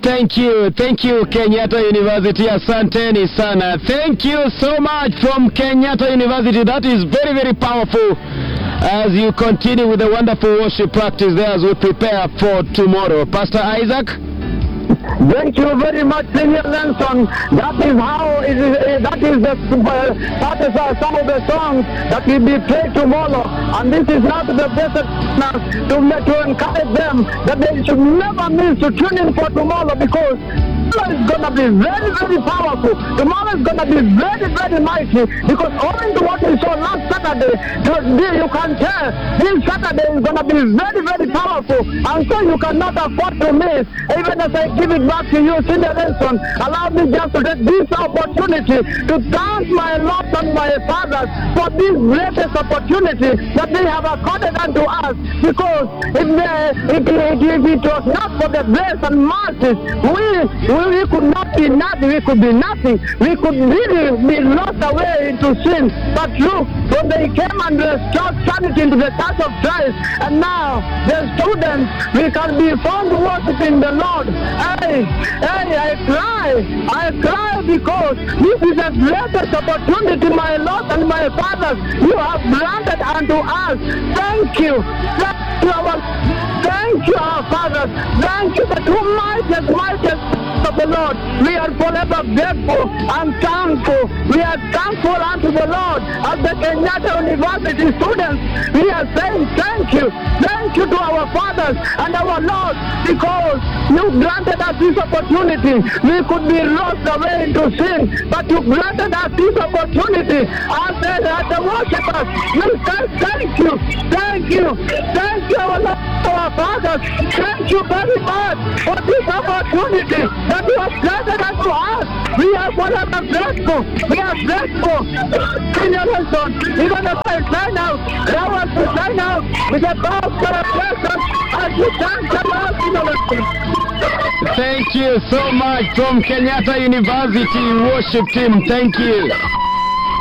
Thank you, Kenyatta University. Asanteni sana. Thank you so much from Kenyatta University. That is very, very powerful as you continue with the wonderful worship practice there as we prepare for tomorrow. Pastor Isaac? Thank you very much, Senior Nelson. That is how it is, that is some of the songs that will be played tomorrow. And this is not the best to encourage them that they should never miss to tune in for tomorrow, because tomorrow is going to be very, very powerful. Tomorrow is going to be very, very mighty, because owing to what we saw last Saturday, today you can tell this Saturday is going to be very, very powerful. And so you cannot afford to miss. Even as I give it back to you, Senior Nelson, allow me just to take this opportunity to thank my Lord and my Father for this greatest opportunity that they have accorded unto us. Because if it was not for the grace and mercy, we could not be nothing. We could be nothing. We could really be lost away into sin. But look, when they came and restored sanity into the Church of Christ, and now the students, we can be found worshiping the Lord. I cry because this is the greatest opportunity, my Lord and my Father, you have granted unto us. Thank you. Thank you, our Father. Thank you, the two mightiest of the Lord. We are forever grateful and thankful. We are thankful unto the Lord. As the Kenyatta University students, we are saying thank you. Thank you to our fathers and our Lord, because you granted us this opportunity. We could be lost away into sin, but you granted us this opportunity. As the worshippers, we say thank you. Thank you. Thank you, our Lord, our fathers. Thank you very much for this opportunity that you have granted unto us. We are forever grateful. We are grateful. Senior Nelson, even if I sign out, allow us to sign out with a bow for a blessing as we thank the Lord, Senior Nelson. Thank you so much from Kenyatta University worship team. Thank you.